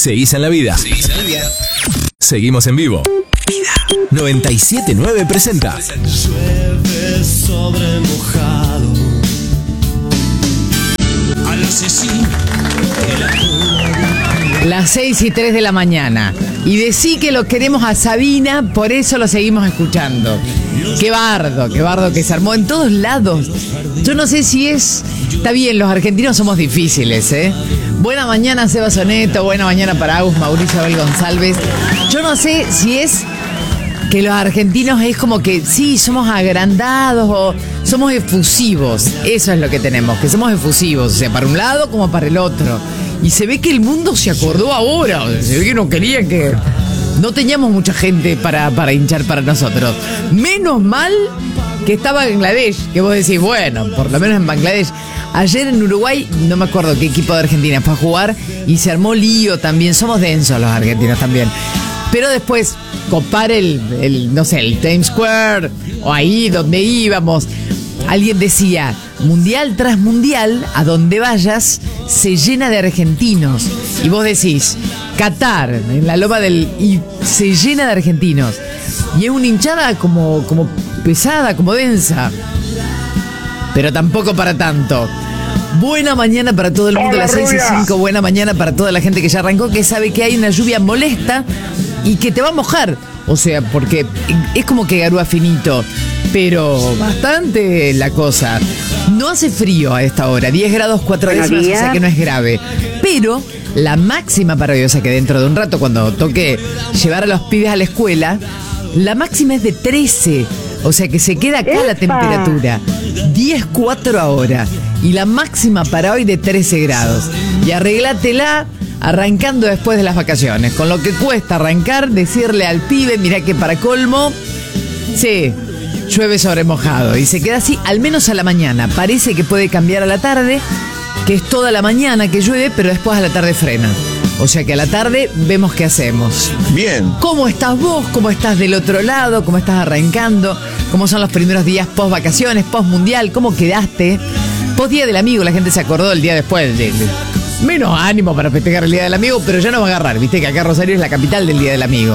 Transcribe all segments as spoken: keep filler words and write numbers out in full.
Seguís en la vida. Seguís en la vida. Seguimos en vivo. Vida noventa y siete punto nueve presenta. Llueve sobre mojado. Al asesino. Las seis y tres de la mañana. Y decí que lo queremos a Sabina, por eso lo seguimos escuchando. Qué bardo, qué bardo que se armó en todos lados. Yo no sé si es... Está bien, los argentinos somos difíciles, ¿eh? Buena mañana, Seba Soneto. Buena mañana para Agus, Mauricio Abel González. Yo no sé si es que los argentinos es como que sí, somos agrandados o somos efusivos. Eso es lo que tenemos, que somos efusivos, o sea, para un lado como para el otro. Y se ve que el mundo se acordó ahora. Se ve que no querían que... No teníamos mucha gente para, para hinchar para nosotros. Menos mal que estaba Bangladesh. Que vos decís, bueno, por lo menos en Bangladesh. Ayer en Uruguay, no me acuerdo qué equipo de Argentina fue a jugar. Y se armó lío también. Somos densos los argentinos también. Pero después, copar el, el no sé, el Times Square. O ahí donde íbamos. Alguien decía, mundial tras mundial, a donde vayas, se llena de argentinos. Y vos decís, Qatar, en la loma del... Y se llena de argentinos. Y es una hinchada como, como pesada, como densa. Pero tampoco para tanto. Buena mañana para todo el mundo, las seis y cinco. Buena mañana para toda la gente que ya arrancó, que sabe que hay una lluvia molesta y que te va a mojar. O sea, porque es como que garúa finito, pero bastante la cosa. No hace frío a esta hora, diez grados cuatro décimas, o sea que no es grave. Pero la máxima para hoy, o sea que dentro de un rato, cuando toque llevar a los pibes a la escuela, la máxima es de trece. O sea que se queda acá ¡epa! La temperatura. diez cuatro ahora. Y la máxima para hoy de trece grados. Y arreglátela arrancando después de las vacaciones. Con lo que cuesta arrancar, decirle al pibe, mirá que para colmo, sí, llueve sobre mojado. Y se queda así al menos a la mañana. Parece que puede cambiar a la tarde, que es toda la mañana que llueve, pero después a la tarde frena. O sea que a la tarde vemos qué hacemos. Bien. ¿Cómo estás vos? ¿Cómo estás del otro lado? ¿Cómo estás arrancando? ¿Cómo son los primeros días post vacaciones, post mundial? ¿Cómo quedaste? Post día del amigo, la gente se acordó el día después. De, de, menos ánimo para festejar el día del amigo, pero ya nos va a agarrar. Viste que acá Rosario es la capital del día del amigo.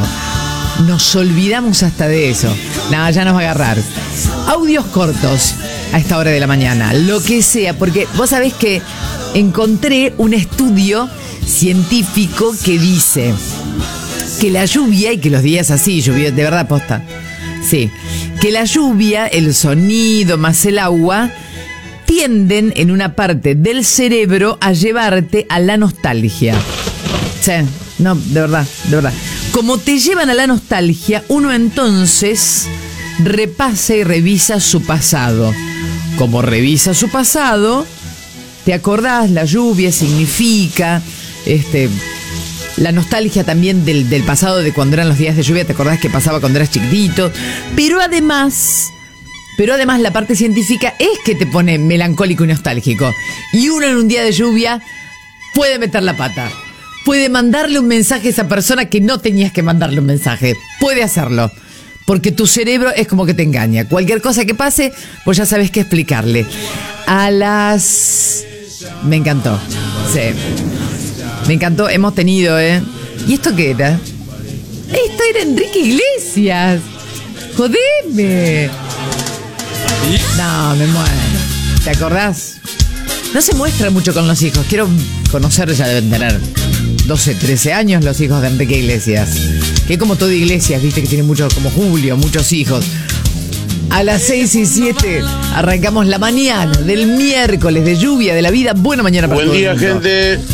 Nos olvidamos hasta de eso. Nada, ya nos va a agarrar. Audios cortos a esta hora de la mañana, lo que sea, porque vos sabés que encontré un estudio científico que dice que la lluvia, y que los días así, lluvia, de verdad posta, sí, que la lluvia, el sonido más el agua, tienden en una parte del cerebro a llevarte a la nostalgia. Sí, no, de verdad, de verdad. Como te llevan a la nostalgia, uno entonces repasa y revisa su pasado. Como revisa su pasado, te acordás, la lluvia significa... Este, la nostalgia también del, del pasado, de cuando eran los días de lluvia, te acordás que pasaba cuando eras chiquitito. Pero además, pero además la parte científica es que te pone melancólico y nostálgico. Y uno en un día de lluvia puede meter la pata. Puede mandarle un mensaje a esa persona que no tenías que mandarle un mensaje. Puede hacerlo. Porque tu cerebro es como que te engaña. Cualquier cosa que pase, pues ya sabes qué explicarle. A las... Me encantó. Sí. Me encantó, hemos tenido, ¿eh? ¿Y esto qué era? Esto era Enrique Iglesias. Jodeme. No, me muero. ¿Te acordás? No se muestra mucho con los hijos. Quiero conocer, ya deben tener doce, trece años los hijos de Enrique Iglesias. Que como todo Iglesias, viste que tiene muchos, como Julio, muchos hijos. A las seis y siete arrancamos la mañana del miércoles de lluvia de la vida. Buena mañana para Buen todo día, el mundo. gente.